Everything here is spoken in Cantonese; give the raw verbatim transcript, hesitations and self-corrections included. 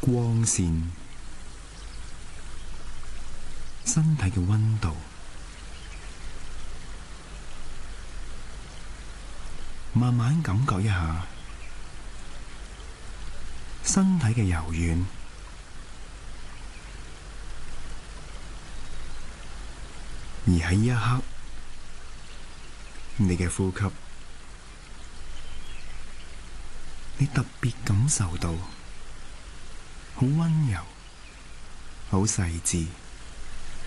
光線、身體嘅溫度，慢慢感覺一下身體嘅柔軟，而喺呢一刻，你嘅呼吸，你特別感受到好溫柔、好細緻。